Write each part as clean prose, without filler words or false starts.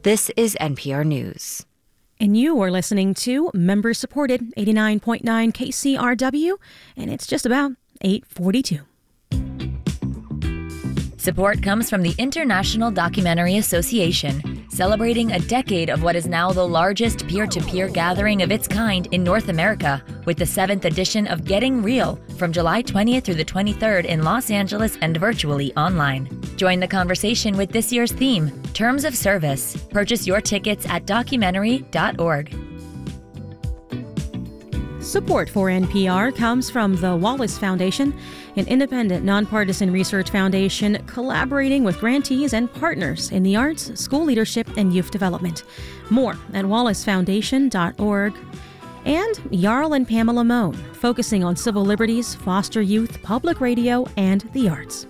This is NPR News. And you are listening to member-supported 89.9 KCRW, and it's just about 8:42. Support comes from the International Documentary Association, celebrating a decade of what is now the largest peer-to-peer gathering of its kind in North America, with the 7th edition of Getting Real from July 20th through the 23rd in Los Angeles and virtually online. Join the conversation with this year's theme, Terms of Service. Purchase your tickets at documentary.org. Support for NPR comes from the Wallace Foundation, an independent, nonpartisan research foundation collaborating with grantees and partners in the arts, school leadership, and youth development. More at wallacefoundation.org. And Jarl and Pamela Mohn, focusing on civil liberties, foster youth, public radio, and the arts.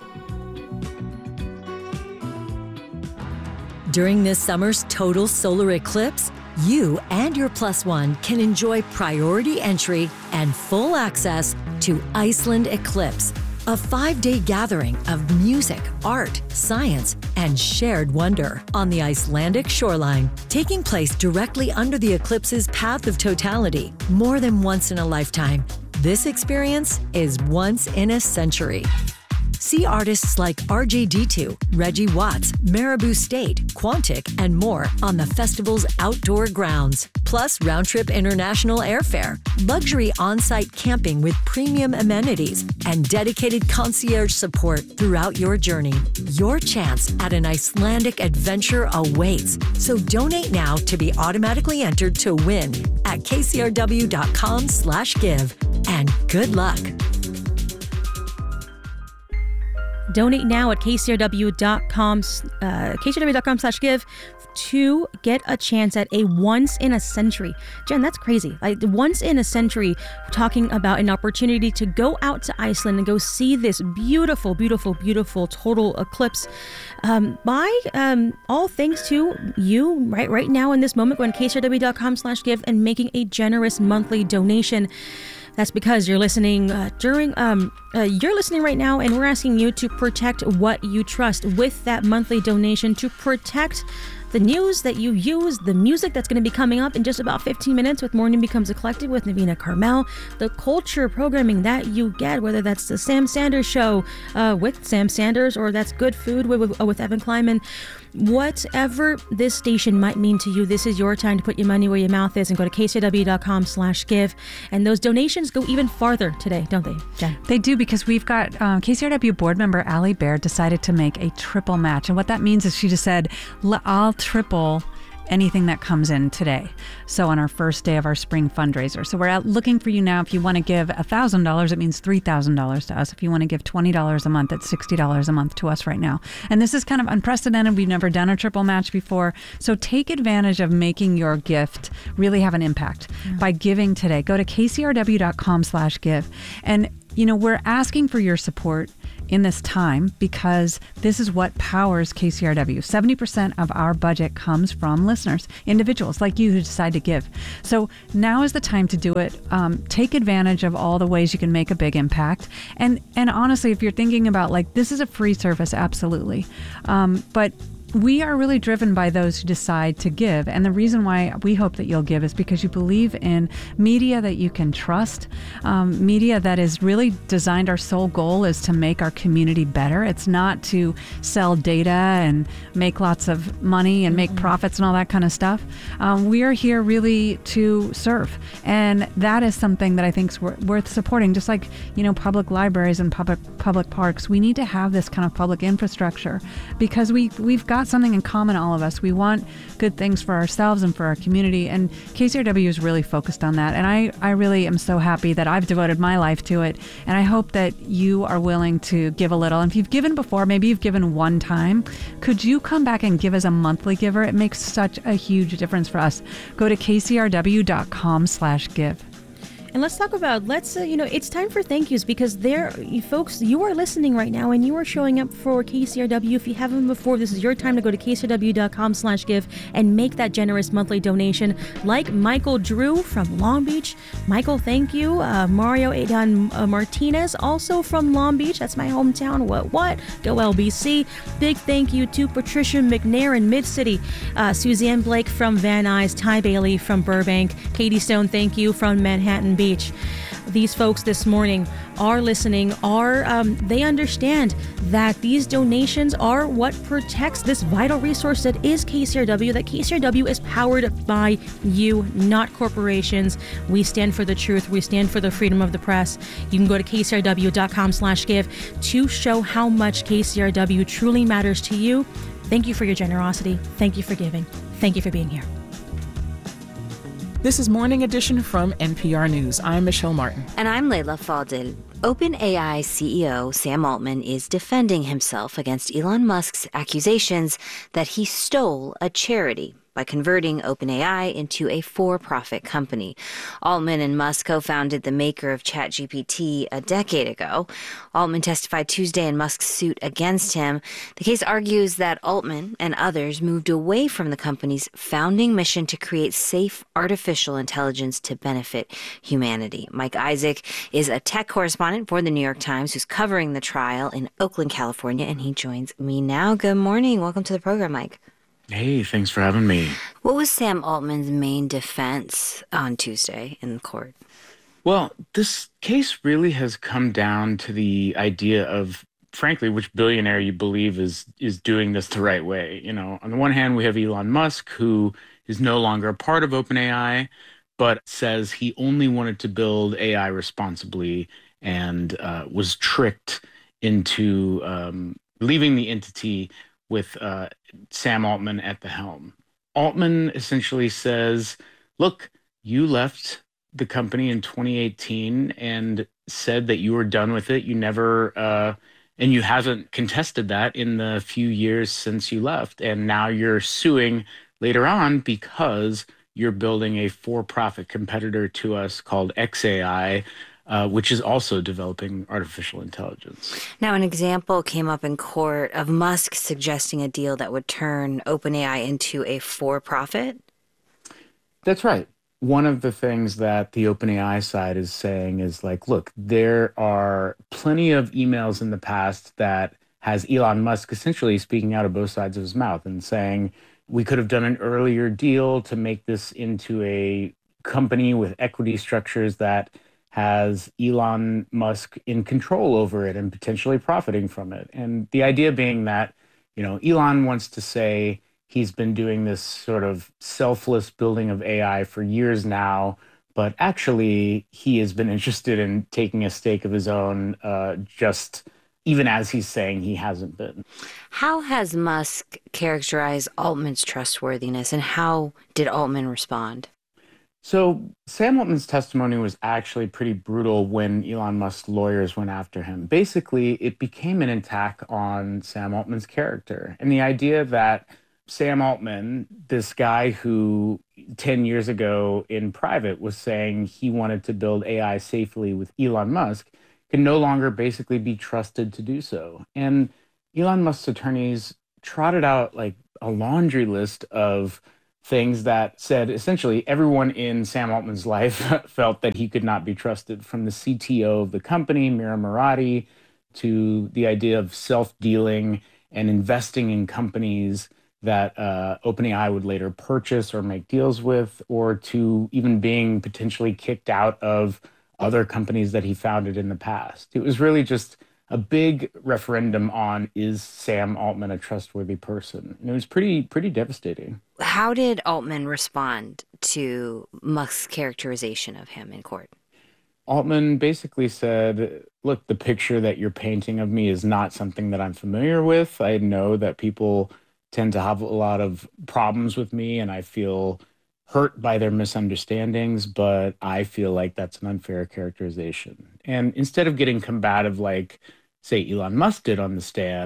During this summer's total solar eclipse, you and your plus one can enjoy priority entry and full access to Iceland Eclipse, a 5-day gathering of music, art, science, and shared wonder on the Icelandic shoreline, taking place directly under the eclipse's path of totality. More than once in a lifetime, this experience is once in a century. See artists like RJD2, Reggie Watts, Marabou State, Quantic, and more on the festival's outdoor grounds. Plus round-trip international airfare, luxury on-site camping with premium amenities, and dedicated concierge support throughout your journey. Your chance at an Icelandic adventure awaits. So donate now to be automatically entered to win at kcrw.com/give. And good luck. Donate now at kcrw.com/give to get a chance at a once in a century. Jen, that's crazy. Like once in a century, talking about an opportunity to go out to Iceland and go see this beautiful, beautiful, beautiful total eclipse. All thanks to you right now in this moment, going to kcrw.com/give and making a generous monthly donation. That's because you're listening you're listening right now, and we're asking you to protect what you trust with that monthly donation, to protect the news that you use, the music that's going to be coming up in just about 15 minutes with Morning Becomes a Collective with Navina Carmel, the culture programming that you get, whether that's the Sam Sanders Show with Sam Sanders, or that's Good Food with Evan Kleiman. Whatever this station might mean to you, this is your time to put your money where your mouth is and go to kcrw.com/give. And those donations go even farther today, don't they, Jen? They do, because we've got KCRW board member Allie Baird decided to make a triple match. And what that means is she just said, I'll triple anything that comes in today. So on our first day of our spring fundraiser. So we're out looking for you now. If you want to give $1,000, it means $3,000 to us. If you want to give $20 a month, it's $60 a month to us right now. And this is kind of unprecedented. We've never done a triple match before. So take advantage of making your gift really have an impact by giving today. Go to kcrw.com/give. And we're asking for your support in this time because this is what powers KCRW. 70% of our budget comes from listeners, individuals like you who decide to give. So now is the time to do it. Take advantage of all the ways you can make a big impact. And honestly, if you're thinking about this is a free service, absolutely. But we are really driven by those who decide to give. And the reason why we hope that you'll give is because you believe in media that you can trust, media that is really designed. Our sole goal is to make our community better. It's not to sell data and make lots of money and make profits and all that kind of stuff. We are here really to serve. And that is something that I think is worth supporting. Just like, public libraries and public parks, we need to have this kind of public infrastructure because we've got something in common, all of us. We want good things for ourselves and for our community, and KCRW is really focused on that. And I really am so happy that I've devoted my life to it, and I hope that you are willing to give a little. And if you've given before, maybe you've given one time, could you come back and give as a monthly giver? It makes such a huge difference for us. Go to kcrw.com/give. And let's talk about, it's time for thank yous, because you folks, you are listening right now and you are showing up for KCRW. If you haven't before, this is your time to go to kcrw.com/give and make that generous monthly donation. Like Michael Drew from Long Beach. Michael, thank you. Mario Aidan Martinez, also from Long Beach. That's my hometown. What? Go LBC. Big thank you to Patricia McNair in Mid-City. Suzanne Blake from Van Nuys. Ty Bailey from Burbank. Katie Stone, thank you, from Manhattan Beach. These folks this morning are listening, they understand that these donations are what protects this vital resource that is KCRW, that KCRW is powered by you, not corporations. We stand for the truth. We stand for the freedom of the press. You can go to kcrw.com/give to show how much KCRW truly matters to you. Thank you for your generosity. Thank you for giving. Thank you for being here. This is Morning Edition from NPR News. I'm Michelle Martin. And I'm Leila Fadel. OpenAI CEO Sam Altman is defending himself against Elon Musk's accusations that he stole a charity by converting OpenAI into a for-profit company. Altman and Musk co-founded the maker of ChatGPT a decade ago. Altman testified Tuesday in Musk's suit against him. The case argues that Altman and others moved away from the company's founding mission to create safe artificial intelligence to benefit humanity. Mike Isaac is a tech correspondent for the New York Times who's covering the trial in Oakland, California, and he joins me now. Good morning. Welcome to the program, Mike. Hey, thanks for having me. What was Sam Altman's main defense on Tuesday in court? Well, this case really has come down to the idea of, frankly, which billionaire you believe is doing this the right way. You know, on the one hand, we have Elon Musk, who is no longer a part of OpenAI, but says he only wanted to build AI responsibly and was tricked into leaving the entity with Sam Altman at the helm. Altman essentially says, look, you left the company in 2018 and said that you were done with it. You never, and you haven't contested that in the few years since you left. And now you're suing later on because you're building a for-profit competitor to us called xAI, which is also developing artificial intelligence. Now, an example came up in court of Musk suggesting a deal that would turn OpenAI into a for-profit. That's right. One of the things that the OpenAI side is saying is like, look, there are plenty of emails in the past that has Elon Musk essentially speaking out of both sides of his mouth and saying, we could have done an earlier deal to make this into a company with equity structures that has Elon Musk in control over it and potentially profiting from it. And the idea being that, you know, Elon wants to say he's been doing this sort of selfless building of AI for years now, but actually he has been interested in taking a stake of his own, just even as he's saying he hasn't been. How has Musk characterized Altman's trustworthiness, and how did Altman respond? So Sam Altman's testimony was actually pretty brutal when Elon Musk's lawyers went after him. Basically, it became an attack on Sam Altman's character and the idea that Sam Altman, this guy who 10 years ago in private was saying he wanted to build AI safely with Elon Musk, can no longer basically be trusted to do so. And Elon Musk's attorneys trotted out like a laundry list of things that said essentially everyone in Sam Altman's life felt that he could not be trusted, from the CTO of the company, Mira Murati, to the idea of self-dealing and investing in companies that OpenAI would later purchase or make deals with, or to even being potentially kicked out of other companies that he founded in the past. It was really just a big referendum on, is Sam Altman a trustworthy person? And it was pretty devastating. How did Altman respond to Musk's characterization of him in court? Altman basically said, look, the picture that you're painting of me is not something that I'm familiar with. I know that people tend to have a lot of problems with me, and I feel hurt by their misunderstandings, but I feel like that's an unfair characterization. And instead of getting combative like, say, Elon Musk did on the stand,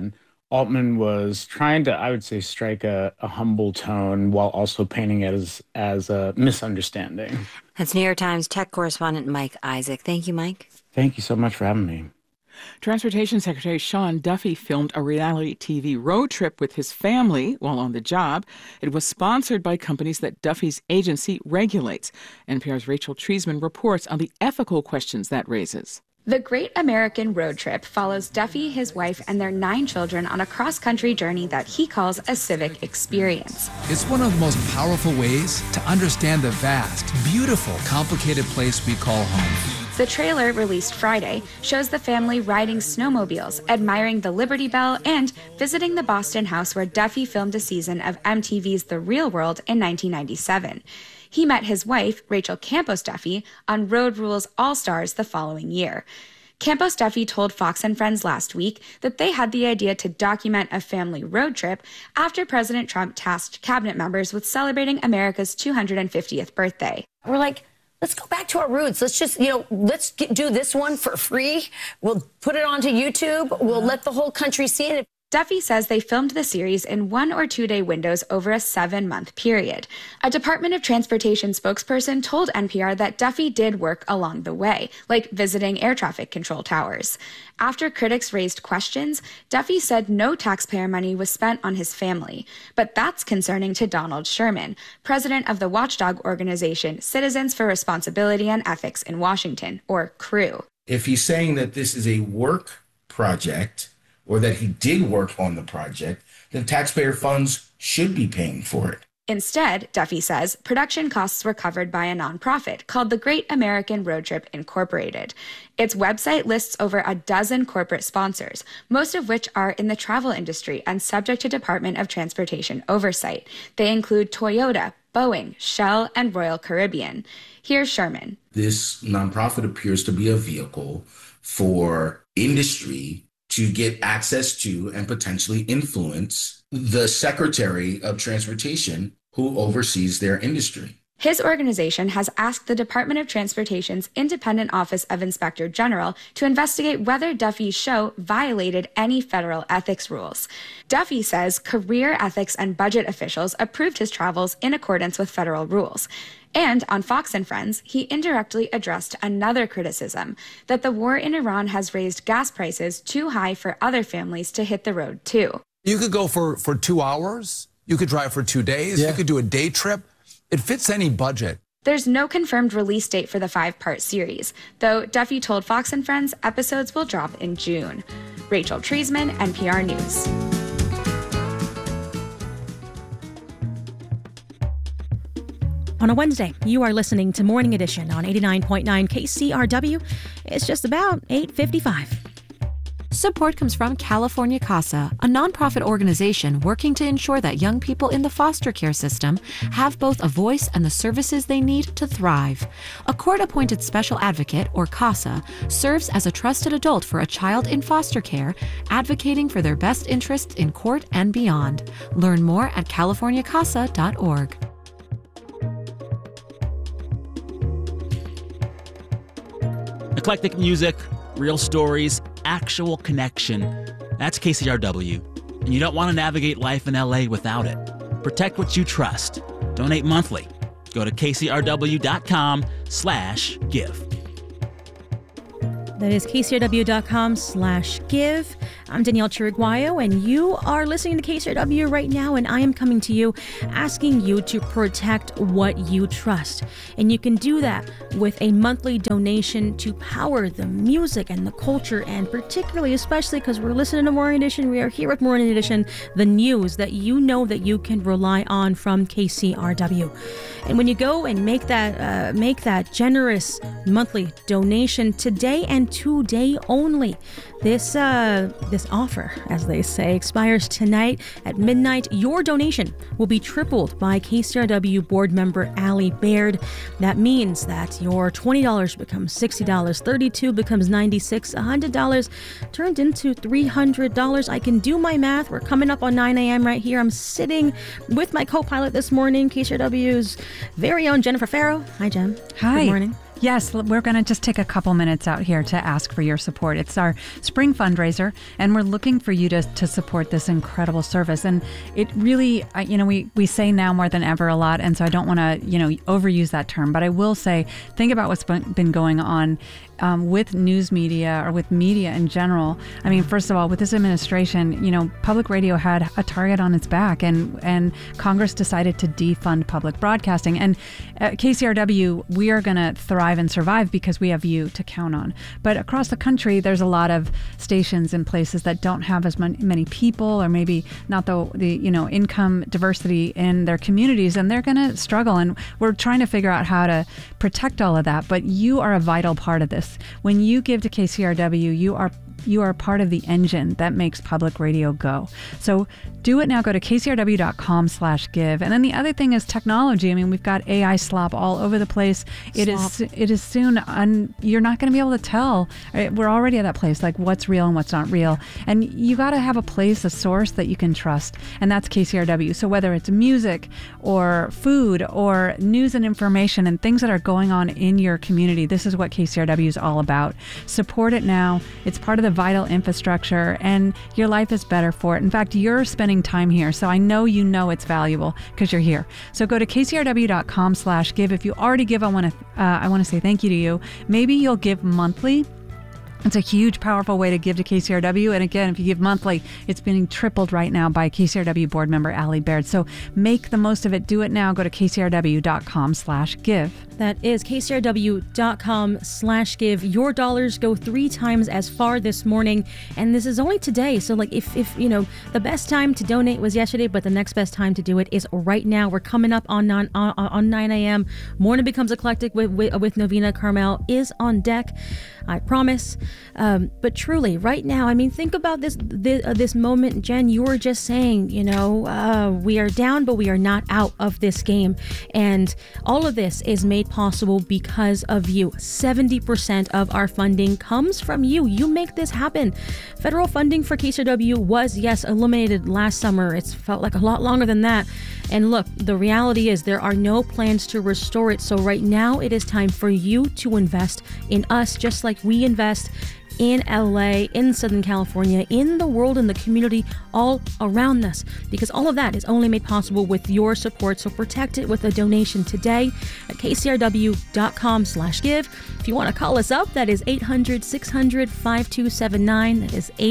Altman was trying to, I would say, strike a humble tone while also painting it as a misunderstanding. That's New York Times tech correspondent Mike Isaac. Thank you, Mike. Thank you so much for having me. Transportation Secretary Sean Duffy filmed a reality TV road trip with his family while on the job. It was sponsored by companies that Duffy's agency regulates. NPR's Rachel Treisman reports on the ethical questions that raises. The Great American Road Trip follows Duffy, his wife, and their 9 children on a cross-country journey that he calls a civic experience. It's one of the most powerful ways to understand the vast, beautiful, complicated place we call home. The trailer, released Friday, shows the family riding snowmobiles, admiring the Liberty Bell, and visiting the Boston house where Duffy filmed a season of MTV's The Real World in 1997. He met his wife, Rachel Campos Duffy, on Road Rules All-Stars the following year. Campos Duffy told Fox & Friends last week that they had the idea to document a family road trip after President Trump tasked cabinet members with celebrating America's 250th birthday. We're like, let's go back to our roots. Let's just, let's do this one for free. We'll put it onto YouTube. We'll let the whole country see it. Duffy says they filmed the series in 1 or 2 day windows over a 7-month period. A Department of Transportation spokesperson told NPR that Duffy did work along the way, like visiting air traffic control towers. After critics raised questions, Duffy said no taxpayer money was spent on his family. But that's concerning to Donald Sherman, president of the watchdog organization Citizens for Responsibility and Ethics in Washington, or CREW. If he's saying that this is a work project, or that he did work on the project, then taxpayer funds should be paying for it. Instead, Duffy says, production costs were covered by a nonprofit called the Great American Road Trip Incorporated. Its website lists over a dozen corporate sponsors, most of which are in the travel industry and subject to Department of Transportation oversight. They include Toyota, Boeing, Shell, and Royal Caribbean. Here's Sherman. This nonprofit appears to be a vehicle for industry to get access to and potentially influence the Secretary of Transportation who oversees their industry. His organization has asked the Department of Transportation's Independent Office of Inspector General to investigate whether Duffy's show violated any federal ethics rules. Duffy says career ethics and budget officials approved his travels in accordance with federal rules. And on Fox & Friends, he indirectly addressed another criticism, that the war in Iran has raised gas prices too high for other families to hit the road too. You could go for 2 hours. You could drive for 2 days. You could do a day trip. It fits any budget. There's no confirmed release date for the 5-part series, though Duffy told Fox & Friends episodes will drop in June. Rachel Treisman, NPR News. On a Wednesday, you are listening to Morning Edition on 89.9 KCRW. It's just about 8:55. Support comes from California CASA, a nonprofit organization working to ensure that young people in the foster care system have both a voice and the services they need to thrive. A court-appointed special advocate, or CASA, serves as a trusted adult for a child in foster care, advocating for their best interests in court and beyond. Learn more at californiacasa.org. Eclectic music, real stories, actual connection. That's KCRW. And you don't want to navigate life in LA without it. Protect what you trust. Donate monthly. Go to kcrw.com/give. That is kcrw.com/give. I'm Danielle Chiriguayo, and you are listening to KCRW right now, and I am coming to you asking you to protect what you trust. And you can do that with a monthly donation to power the music and the culture, and particularly, especially because we're listening to Morning Edition, we are here with Morning Edition, the news that you know that you can rely on from KCRW. And when you go and make that generous monthly donation today and today only, this offer, as they say, expires tonight at midnight. Your donation will be tripled by KCRW board member Allie Baird. That means that your $20 becomes $60, $32 becomes $96, $100 turned into $300. I can do my math. We're coming up on 9 a.m. right here. I'm sitting with my co-pilot this morning, KCRW's very own Jennifer Farrow. Hi, Jen. Hi. Good morning. Yes, we're going to just take a couple minutes out here to ask for your support. It's our spring fundraiser, and we're looking for you to support this incredible service. And it really, we say now more than ever a lot, and so I don't want to, overuse that term, but I will say, think about what's been going on with news media or with media in general. I mean, first of all, with this administration, public radio had a target on its back, and Congress decided to defund public broadcasting. And at KCRW, we are going to thrive and survive because we have you to count on. But across the country, there's a lot of stations in places that don't have as many people, or maybe not the income diversity in their communities, and they're going to struggle. And we're trying to figure out how to protect all of that. But you are a vital part of this. When you give to KCRW, you are part of the engine that makes public radio go. So do it now. Go to kcrw.com/give. And then the other thing is technology. I mean, we've got AI slop all over the place. It is soon. You're not going to be able to tell. We're already at that place, like what's real and what's not real. And you got to have a place, a source that you can trust. And that's KCRW. So whether it's music or food or news and information and things that are going on in your community, this is what KCRW is all about. Support it now. It's part of the vital infrastructure, and your life is better for it. In fact, you're spending time here, so I know it's valuable because you're here. So go to kcrw.com/give. If you already give, I want to say thank you to you. Maybe you'll give monthly. It's a huge, powerful way to give to KCRW. And again, if you give monthly, it's being tripled right now by KCRW board member Allie Baird. So make the most of it. Do it now. Go to kcrw.com/give. That is kcrw.com/give. Your dollars go 3 times as far this morning. And this is only today. So if the best time to donate was yesterday, but the next best time to do it is right now. We're coming up on 9 a.m. Morning Becomes Eclectic with Novena Carmel is on deck. I promise. But truly, right now, I mean, think about this moment. Jen, you were just saying, we are down, but we are not out of this game. And all of this is made possible because of you. 70% of our funding comes from you. You make this happen. Federal funding for KCRW was, yes, eliminated last summer. It's felt like a lot longer than that. And look, the reality is there are no plans to restore it. So right now it is time for you to invest in us, just like we invest in LA, in Southern California, in the world, in the community all around us, because all of that is only made possible with your support. So protect it with a donation today at kcrw.com/give. If you want to call us up, that is 800-600-5279. That is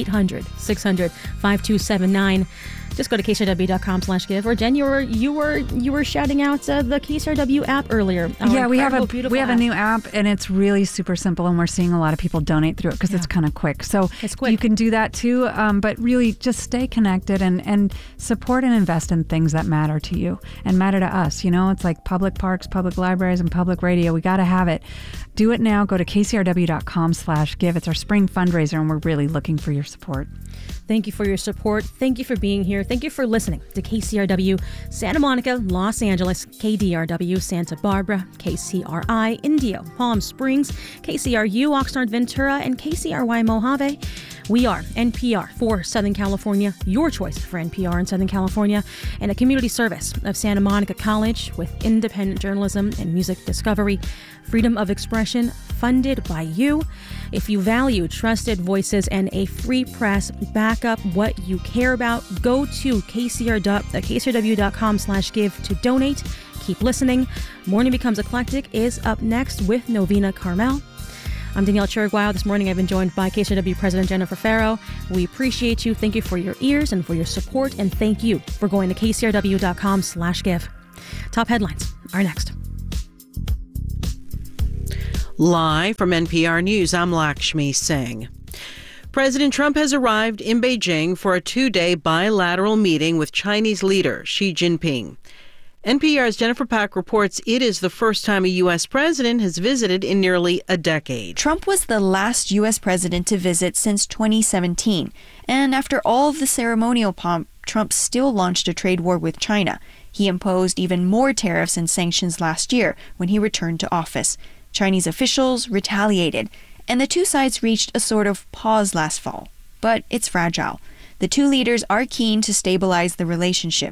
800-600-5279. Just go to kcrw.com/give. Or Jen, you were shouting out the KCRW app earlier. Yeah, we have a new app, and it's really super simple, and we're seeing a lot of people donate through it because it's kind of quick. So it's quick. You can do that too, but really just stay connected and support and invest in things that matter to you and matter to us. It's like public parks, public libraries, and public radio. We got to have it. Do it now. Go to kcrw.com/give. It's our spring fundraiser, and we're really looking for your support. Thank you for your support. Thank you for being here. Thank you for listening to KCRW Santa Monica, Los Angeles, KDRW Santa Barbara, KCRI Indio, Palm Springs, KCRU Oxnard Ventura, and KCRY Mojave. We are NPR for Southern California, your choice for NPR in Southern California, and a community service of Santa Monica College with independent journalism and music discovery, freedom of expression, funded by you. If you value trusted voices and a free press, back up what you care about. Go to kcrw.com/give to donate. Keep listening. Morning Becomes Eclectic is up next with Novena Carmel. I'm Danielle Chiriguao. This morning I've been joined by KCRW President Jennifer Farrow. We appreciate you. Thank you for your ears and for your support. And thank you for going to kcrw.com/give. Top headlines are next. Live from NPR News, I'm Lakshmi Singh. President Trump has arrived in Beijing for a 2-day bilateral meeting with Chinese leader Xi Jinping. NPR's Jennifer Pack reports it is the first time a U.S. president has visited in nearly a decade. Trump was the last U.S. president to visit since 2017. And after all of the ceremonial pomp, Trump still launched a trade war with China. He imposed even more tariffs and sanctions last year when he returned to office. Chinese officials retaliated, and the two sides reached a sort of pause last fall. But it's fragile. The two leaders are keen to stabilize the relationship.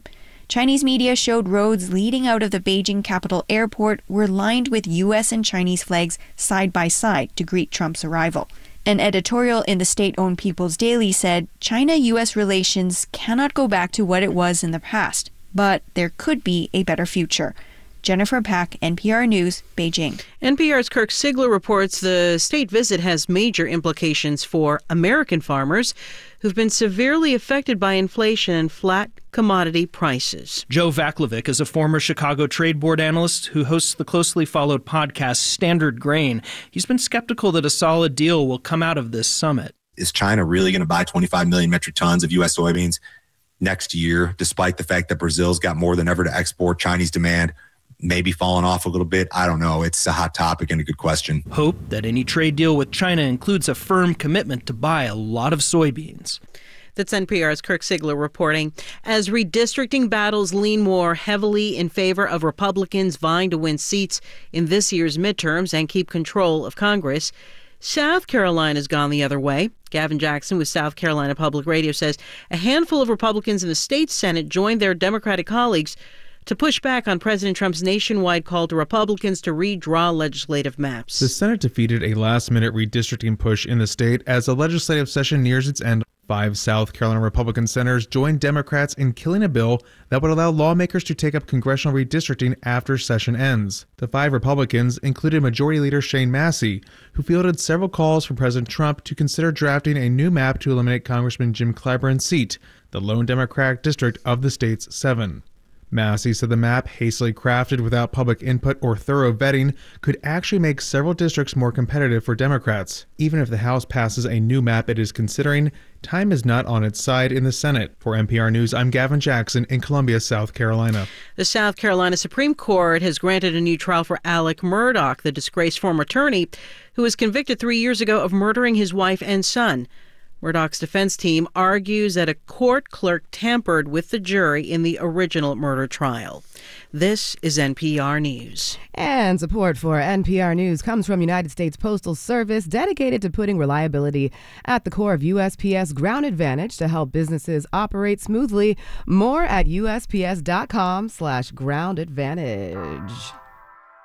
Chinese media showed roads leading out of the Beijing Capital Airport were lined with U.S. and Chinese flags side by side to greet Trump's arrival. An editorial in the state-owned People's Daily said China-U.S. relations cannot go back to what it was in the past, but there could be a better future. Jennifer Pack, NPR News, Beijing. NPR's Kirk Sigler reports the state visit has major implications for American farmers who've been severely affected by inflation and flat commodity prices. Joe Vaclavic is a former Chicago Trade Board analyst who hosts the closely followed podcast Standard Grain. He's been skeptical that a solid deal will come out of this summit. Is China really going to buy 25 million metric tons of U.S. soybeans next year, despite the fact that Brazil's got more than ever to export? Chinese demand maybe falling off a little bit. I don't know. It's a hot topic and a good question. Hope that any trade deal with China includes a firm commitment to buy a lot of soybeans. That's NPR's Kirk Sigler reporting. As redistricting battles lean more heavily in favor of Republicans vying to win seats in this year's midterms and keep control of Congress, South Carolina's gone the other way. Gavin Jackson with South Carolina Public Radio says a handful of Republicans in the state Senate joined their Democratic colleagues to push back on President Trump's nationwide call to Republicans to redraw legislative maps. The Senate defeated a last-minute redistricting push in the state as the legislative session nears its end. 5 South Carolina Republican senators joined Democrats in killing a bill that would allow lawmakers to take up congressional redistricting after session ends. The 5 Republicans included Majority Leader Shane Massey, who fielded several calls from President Trump to consider drafting a new map to eliminate Congressman Jim Clyburn's seat, the lone Democratic district of the state's 7. Massey said the map, hastily crafted without public input or thorough vetting, could actually make several districts more competitive for Democrats. Even if the House passes a new map it is considering, time is not on its side in the Senate. For NPR News, I'm Gavin Jackson in Columbia, South Carolina. The South Carolina Supreme Court has granted a new trial for Alec Murdaugh, the disgraced former attorney who was convicted 3 years ago of murdering his wife and son. Murdaugh's defense team argues that a court clerk tampered with the jury in the original murder trial. This is NPR News. And support for NPR News comes from United States Postal Service, dedicated to putting reliability at the core of USPS Ground Advantage to help businesses operate smoothly. More at USPS.com/groundadvantage.